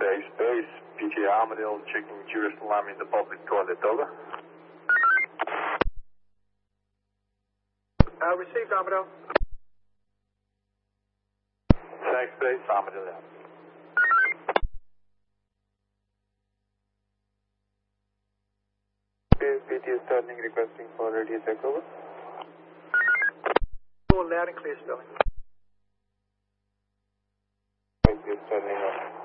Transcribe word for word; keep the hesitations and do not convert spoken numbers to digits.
Safe Space, P T Armadale, checking tourist alarm in the public toilet, over. Uh, received, Armadale. Safe Space, Armadale. P T is turning, requesting for radio check, over. All loud and clear, Sterling. P T is turning off.